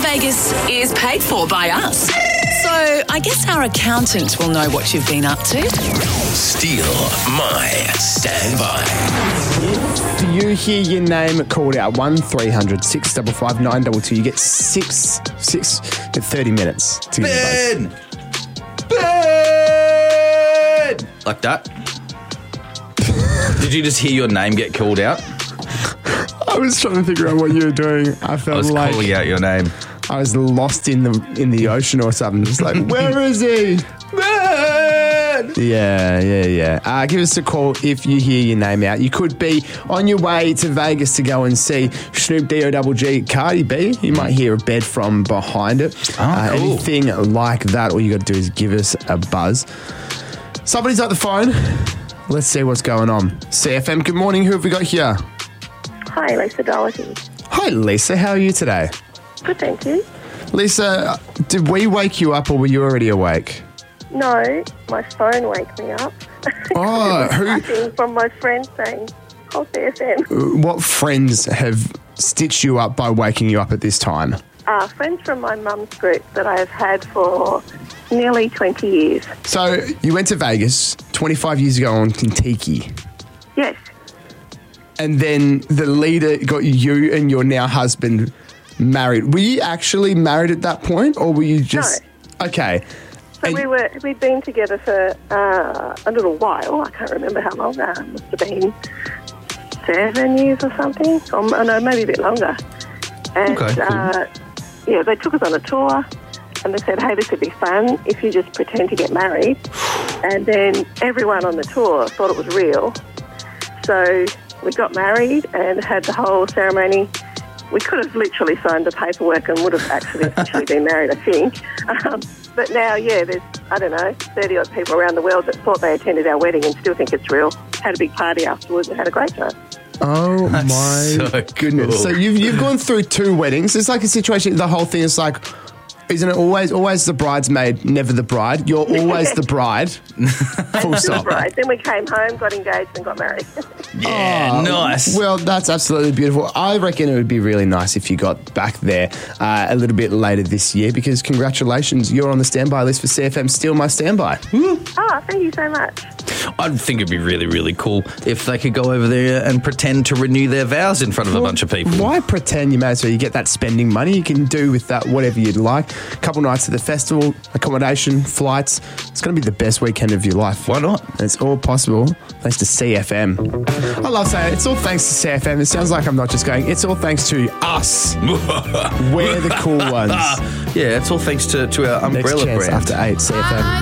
Vegas is paid for by us. So I guess our accountant will know what you've been up to. Steal my standby. Do you hear your name called out? 1300 655 922. You get 30 minutes to get Ben! Ben! Like that? Did you just hear your name get called out? I was trying to figure out what you were doing. I felt I was like calling out your name. I was lost in the ocean or something. It's like, where is he? Ben! Yeah. Give us a call if you hear your name out. You could be on your way to Vegas to go and see Snoop D-O-double-G, Cardi B. You might hear a bed from behind it. Cool. Anything like that, all you got to do is give us a buzz. Somebody's at the phone. Let's see what's going on. CFM, good morning. Who have we got here? Hi, Lisa Doherty. Hi, Lisa. How are you today? Good, thank you. Lisa, did we wake you up or were you already awake? No, my phone woke me up. Oh, who? From my friend saying, "Oh, CFM." What friends have stitched you up by waking you up at this time? Friends from my mum's group that I have had for nearly 20 years. So you went to Vegas 25 years ago on Kentucky. Yes. And then the leader got you and your now husband married. Were you actually married at that point or were you just... No. Okay. So we'd been together for a little while. I can't remember how long. Must have been 7 years or something. Or no, maybe a bit longer. And Okay, cool. they took us on a tour and they said, hey, this would be fun if you just pretend to get married. And then everyone on the tour thought it was real. So we got married and had the whole ceremony. We could have literally signed the paperwork and would have actually been married, I think. But now, there's, 30-odd people around the world that thought they attended our wedding and still think it's real. Had a big party afterwards and had a great time. Oh, That's my so goodness. cool. So you've gone through 2 weddings. It's like a situation, the whole thing is like... Isn't it always the bridesmaid, never the bride? You're always the bride. Full stop. Right. Then we came home, got engaged and got married. Yeah, nice. Well, that's absolutely beautiful. I reckon it would be really nice if you got back there a little bit later this year because congratulations, you're on the standby list for CFM Steal My Standby. Oh, thank you so much. I think it'd be really, really cool if they could go over there and pretend to renew their vows in front of a bunch of people. Why pretend? You may as well you get that spending money. You can do with that whatever you'd like. A couple nights at the festival, accommodation, flights. It's going to be the best weekend of your life. Why not? And it's all possible thanks to CFM. I love saying it. It's all thanks to CFM. It sounds like I'm not just going, it's all thanks to us. We're the cool ones. Yeah, it's all thanks to our Next umbrella chance brand. after 8, CFM.